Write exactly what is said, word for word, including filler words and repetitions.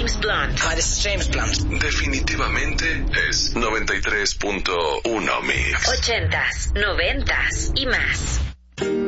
James Blunt. Hi, this is James Blunt. Definitivamente es noventa y tres punto uno Mix. Ochentas, noventas y más.